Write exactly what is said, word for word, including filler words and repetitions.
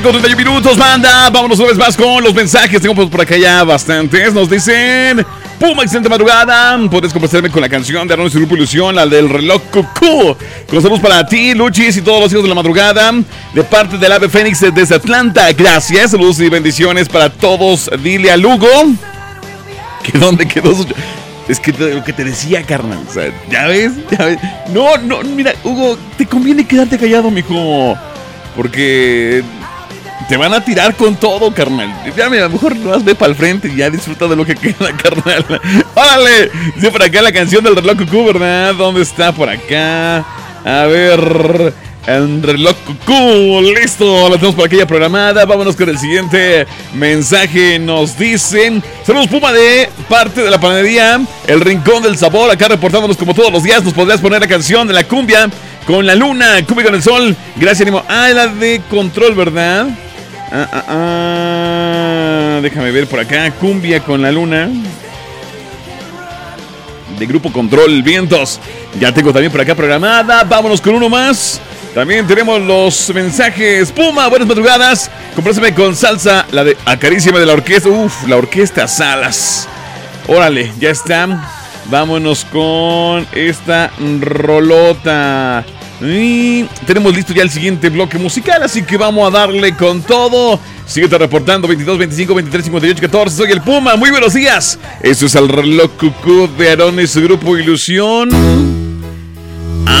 Con treinta y un minutos, banda. Vámonos una vez más con los mensajes. Tengo por acá ya bastantes. Nos dicen: Puma, excelente madrugada. Puedes complacerme con la canción de Aaron y su grupo Ilusión, la del reloj cucú. Con saludos para ti, Luchis, y todos los hijos de la madrugada. De parte del Ave Fénix desde Atlanta. Gracias. Saludos y bendiciones para todos. Dile a Lugo que dónde quedó su... Es que lo que te decía, carnal. O sea, ¿ya ves? ¿Ya ves? No, no, mira, Hugo, te conviene quedarte callado, mijo. Porque te van a tirar con todo, carnal. Ya, mira, a lo mejor no vas ve para el frente y ya disfruta de lo que queda, carnal. ¡Órale! Sí, por acá la canción del reloj cucú, ¿verdad? ¿Dónde está? Por acá. A ver... El reloj cucú, listo, la tenemos por aquí ya programada. Vámonos con el siguiente mensaje. Nos dicen: saludos, Puma, de parte de la panadería El Rincón del Sabor, acá reportándonos como todos los días. Nos podrías poner la canción de la cumbia con la luna, cumbia con el sol. Gracias, ánimo. Ah, la de Control, ¿verdad? Ah, ah, ah. Déjame ver por acá. Cumbia con la luna, de Grupo Control, Vientos. Ya tengo también por acá programada. Vámonos con uno más. También tenemos los mensajes. Puma, buenas madrugadas. Compláceme con salsa, la de Acaríciame de la orquesta. Uf, la orquesta Salas. Órale, ya está. Vámonos con esta rolota. Y tenemos listo ya el siguiente bloque musical, así que vamos a darle con todo. Síguete reportando veintidós, veinticinco, veintitrés, cincuenta y ocho, catorce. Soy el Puma. Muy buenos días. Esto es el reloj cucú de Aarón y su grupo Ilusión.